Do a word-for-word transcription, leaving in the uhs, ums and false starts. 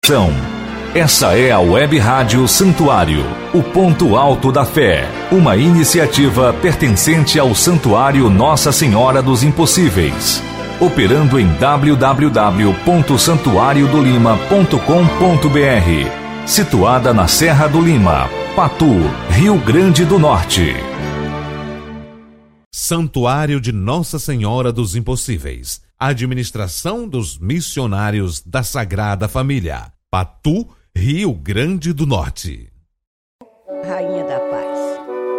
Essa é a Web Rádio Santuário, o ponto alto da fé, uma iniciativa pertencente ao Santuário Nossa Senhora dos Impossíveis, operando em w w w ponto santuário do lima ponto com ponto b r, situada na Serra do Lima, Patu, Rio Grande do Norte. Santuário de Nossa Senhora dos Impossíveis, administração dos missionários da Sagrada Família, Patu, Rio Grande do Norte. Rainha da Paz.